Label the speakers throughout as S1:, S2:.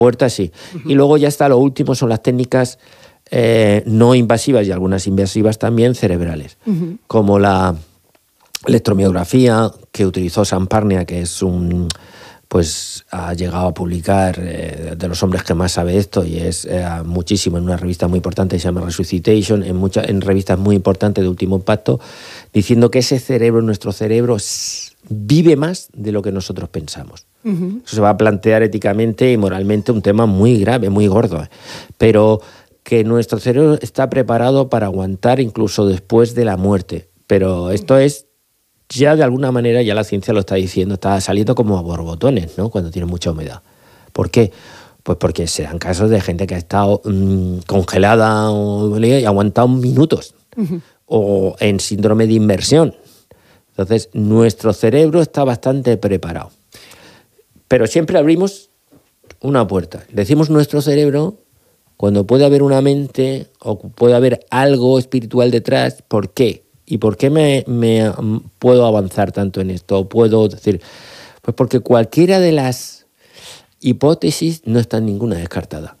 S1: puerta sí. Y luego ya está, lo último son las técnicas no invasivas y algunas invasivas también cerebrales, como la electromiografía que utilizó Sam Parnia, que es pues ha llegado a publicar de los hombres que más sabe esto, y es muchísimo en una revista muy importante que se llama Resuscitation, en revistas muy importantes de último impacto, diciendo que ese cerebro, nuestro cerebro, vive más de lo que nosotros pensamos. Eso se va a plantear éticamente y moralmente un tema muy grave, muy gordo, pero que nuestro cerebro está preparado para aguantar incluso después de la muerte. Pero esto es, ya de alguna manera, ya la ciencia lo está diciendo, está saliendo como a borbotones, ¿no? Cuando tiene mucha humedad. ¿Por qué? Pues porque se dan casos de gente que ha estado congelada y ha aguantado minutos, o en síndrome de inmersión. Entonces, nuestro cerebro está bastante preparado. Pero siempre abrimos una puerta. Decimos nuestro cerebro cuando puede haber una mente o puede haber algo espiritual detrás. ¿Por qué? ¿Y por qué me puedo avanzar tanto en esto? Puedo decir, pues porque cualquiera de las hipótesis no está ninguna descartada.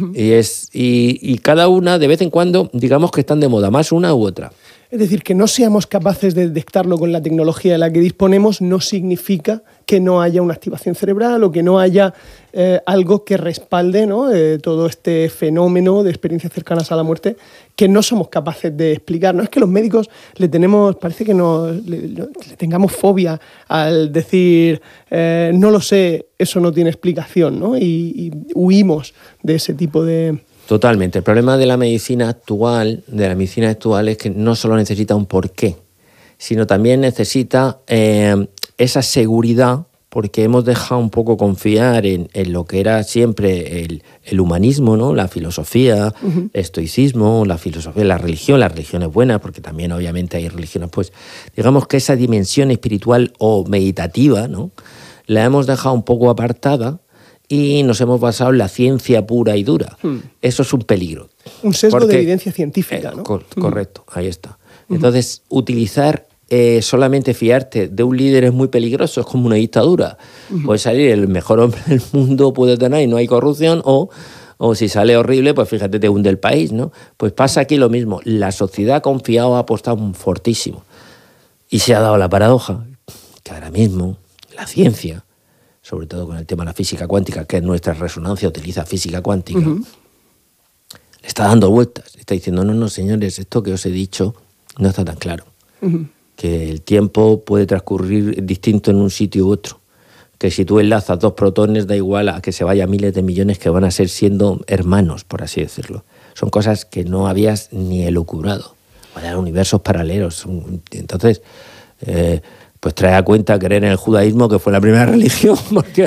S1: Y cada una, de vez en cuando, digamos que están de moda, más una u otra.
S2: Es decir, que no seamos capaces de detectarlo con la tecnología de la que disponemos no significa que no haya una activación cerebral o que no haya algo que respalde, ¿no? Todo este fenómeno de experiencias cercanas a la muerte que no somos capaces de explicar. No es que los médicos parece que le tengamos fobia al decir no lo sé, eso no tiene explicación, ¿no? Y huimos de ese tipo de...
S1: Totalmente. El problema de la medicina actual, es que no solo necesita un porqué, sino también necesita esa seguridad, porque hemos dejado un poco confiar en lo que era siempre el humanismo, ¿no? La filosofía, el estoicismo, la filosofía, la religión es buena, porque también obviamente hay religiones, pues digamos que esa dimensión espiritual o meditativa, ¿no? La hemos dejado un poco apartada, y nos hemos basado en la ciencia pura y dura. Eso es un peligro.
S2: Un sesgo de evidencia científica, ¿no?
S1: Correcto, ahí está. Entonces, utilizar, solamente fiarte de un líder es muy peligroso, es como una dictadura. Puede salir el mejor hombre del mundo, puede tener y no hay corrupción, o si sale horrible, pues fíjate, te hunde el país, ¿no? Pues pasa aquí lo mismo. La sociedad ha confiado, ha apostado fortísimo. Y se ha dado la paradoja que ahora mismo la ciencia, sobre todo con el tema de la física cuántica, que nuestra resonancia utiliza física cuántica, le está dando vueltas. Está diciendo, no, señores, esto que os he dicho no está tan claro. Que el tiempo puede transcurrir distinto en un sitio u otro. Que si tú enlazas dos protones, da igual a que se vaya miles de millones que van a ser siendo hermanos, por así decirlo. Son cosas que no habías ni elucubrado. Eran universos paralelos. Entonces... pues trae a cuenta creer en el judaísmo, que fue la primera religión,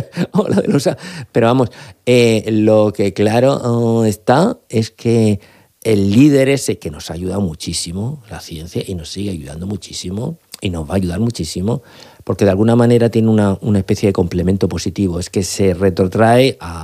S1: pero vamos, lo que claro está es que el líder ese que nos ayuda muchísimo, la ciencia, y nos sigue ayudando muchísimo, y nos va a ayudar muchísimo, porque de alguna manera tiene una especie de complemento positivo, es que se retrotrae a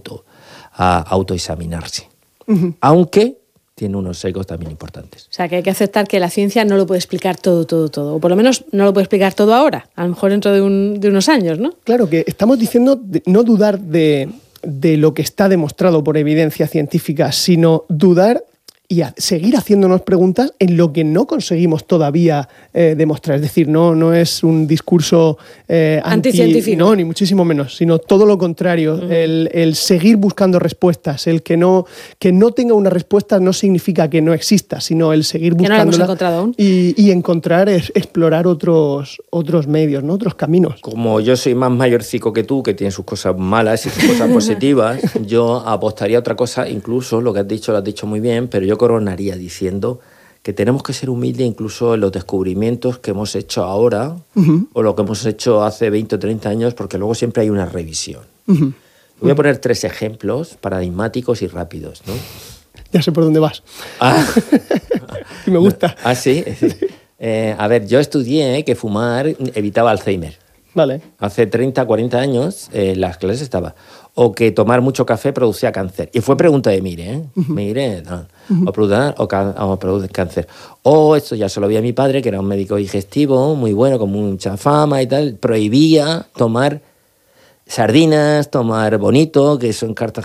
S1: autoexaminarse. Aunque tiene unos sesgos también importantes.
S3: O sea, que hay que aceptar que la ciencia no lo puede explicar todo, o por lo menos no lo puede explicar todo ahora, a lo mejor dentro de unos años, ¿no?
S2: Claro, que estamos diciendo no dudar de lo que está demostrado por evidencia científica, sino dudar y seguir haciéndonos preguntas en lo que no conseguimos todavía demostrar. Es decir, no es un discurso
S3: anticientífico.
S2: No, ni muchísimo menos, sino todo lo contrario. El seguir buscando respuestas, el que no tenga una respuesta no significa que no exista, sino el seguir buscándola.
S3: Que no la hemos encontrado aún.
S2: Y encontrar, explorar otros medios, ¿no? Otros caminos.
S1: Como yo soy más mayorcico que tú, que tiene sus cosas malas y sus cosas positivas, yo apostaría a otra cosa, incluso lo que has dicho lo has dicho muy bien, pero yo coronaría diciendo que tenemos que ser humildes incluso en los descubrimientos que hemos hecho ahora o lo que hemos hecho hace 20 o 30 años, porque luego siempre hay una revisión. Voy a poner 3 ejemplos paradigmáticos y rápidos, ¿no?
S2: Ya sé por dónde vas. Y me gusta.
S1: Sí. A ver, yo estudié que fumar evitaba Alzheimer.
S2: Vale.
S1: Hace 30, 40 años las clases estaba. O que tomar mucho café producía cáncer. Y fue pregunta de Mire, no. O produce cáncer. O esto ya se lo vi a mi padre, que era un médico digestivo, muy bueno, con mucha fama y tal, prohibía tomar sardinas, tomar bonito, que eso en Cartagena